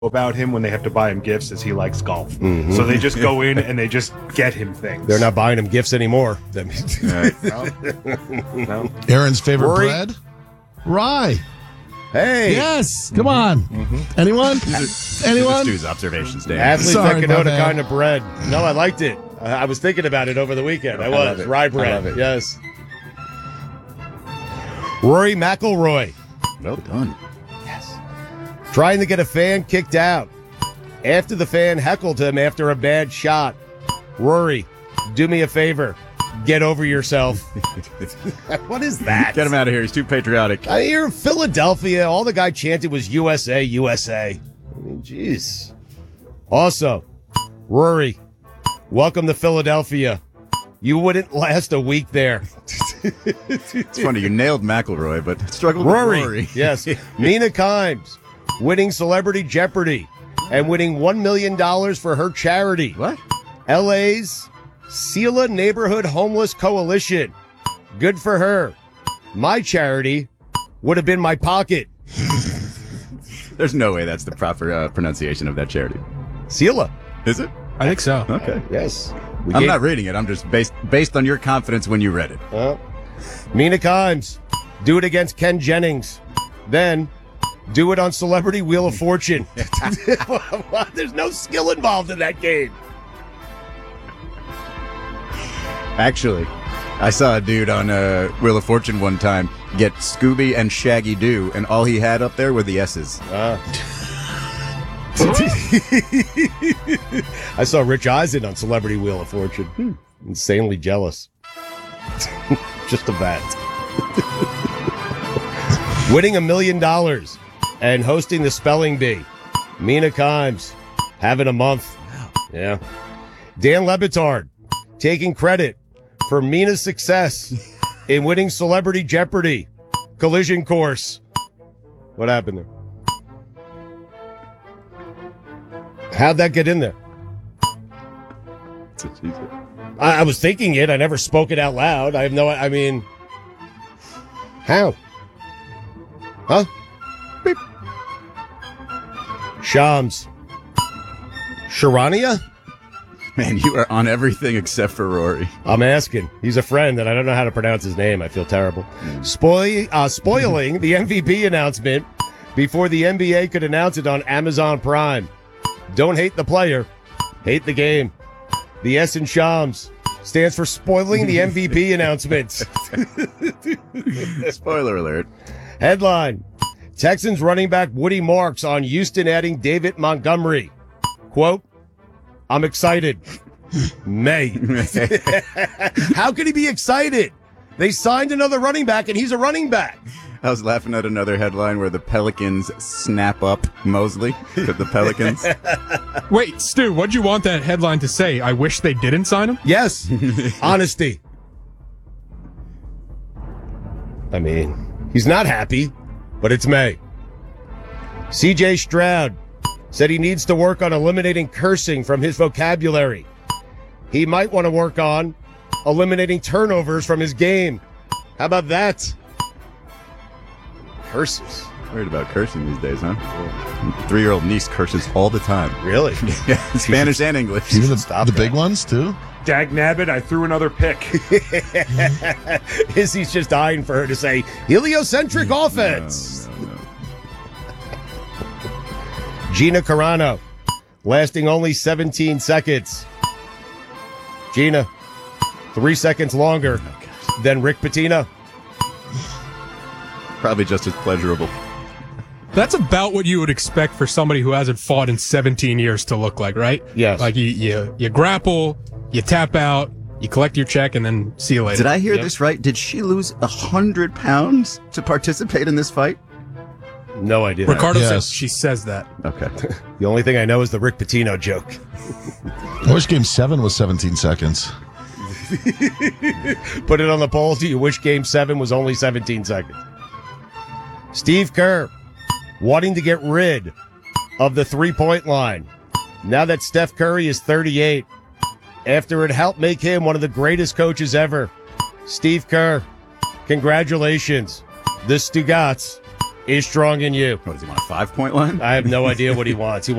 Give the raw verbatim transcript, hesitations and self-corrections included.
about him when they have to buy him gifts is he likes golf. Mm-hmm. So they just go in and they just get him things. They're not buying him gifts anymore. Right. No. No. Aaron's favorite Rory? bread? Rye. Hey. Yes. Come on. Mm-hmm. Anyone? Anyone? Stu's observations, Dan. Athletes Sorry, that can know my the man. kind of bread. No, I liked it. I, I was thinking about it over the weekend. I, I was. love it. Rye I bread. love it. Yes. Rory McIlroy. Well done. Trying to get a fan kicked out after the fan heckled him after a bad shot. Rory, do me a favor. Get over yourself. What is that? Get him out of here. He's too patriotic. I hear Philadelphia. All the guy chanted was U S A, U S A. I mean, jeez. Also, Rory, welcome to Philadelphia. You wouldn't last a week there. It's funny. You nailed McElroy, but struggled Rory, with Rory. Yes. Mina Kimes, winning Celebrity Jeopardy and winning one million dollars for her charity. What? L A's Sela Neighborhood Homeless Coalition. Good for her. My charity would have been my pocket. There's no way that's the proper uh, pronunciation of that charity. Sela. Is it? I think so. Okay. Yes. We I'm gave- not reading it. I'm just based based on your confidence when you read it. Uh, Mina Kimes, do it against Ken Jennings. Then do it on Celebrity Wheel of Fortune. There's no skill involved in that game. Actually, I saw a dude on uh, Wheel of Fortune one time get Scooby and Shaggy Doo, and all he had up there were the S's. Uh. I saw Rich Eisen on Celebrity Wheel of Fortune. Hmm. Insanely jealous. Just a bat. Winning a million dollars and hosting the spelling bee. Mina Kimes having a month. Yeah. Dan Lebitard taking credit for Mina's success in winning Celebrity Jeopardy collision course. What happened there? How'd that get in there? That's what she said. I, I was thinking it. I never spoke it out loud. I have no. I mean, how? Huh? Beep. Shams. Sharania? Man, you are on everything except for Rory. I'm asking. He's a friend, and I don't know how to pronounce his name. I feel terrible. Spoil, uh, spoiling the M V P announcement before the N B A could announce it on Amazon Prime. Don't hate the player, hate the game. The S in Shams stands for spoiling the M V P announcement. Spoiler alert. Headline: Texans running back Woody Marks on Houston adding David Montgomery. Quote, I'm excited. May. How could he be excited? They signed another running back and he's a running back. I was laughing at another headline where the Pelicans snap up Mosley to the Pelicans. Wait, Stu, what'd you want that headline to say? I wish they didn't sign him? Yes. Honesty. I mean, he's not happy, but it's May. C J Stroud said he needs to work on eliminating cursing from his vocabulary. He might want to work on eliminating turnovers from his game. How about that? Curses. Worried about cursing these days, huh? Three-year-old niece curses all the time. Really? Yeah, Spanish and English. Even the, Stop the that. big ones, too? Dag nabbit, I threw another pick. Izzy's just dying for her to say heliocentric offense. No, no, no. Gina Carano, lasting only seventeen seconds. Gina, three seconds longer than Rick Pitino. Probably just as pleasurable. That's about what you would expect for somebody who hasn't fought in seventeen years to look like, right? Yes. Like you, you, you grapple, you tap out, you collect your check, and then see you later. Did I hear Yep. this right? Did she lose a hundred pounds to participate in this fight? No idea. Ricardo Yes. says she says that. Okay. The only thing I know is the Rick Pitino joke. I wish game seven was seventeen seconds. Put it on the poll. Do you wish game seven was only seventeen seconds? Steve Kerr wanting to get rid of the three-point line. Now that Steph Curry is thirty-eight, after it helped make him one of the greatest coaches ever. Steve Kerr, congratulations. The Stugats is strong in you. What does he want? A five point line? I have no idea what he wants. He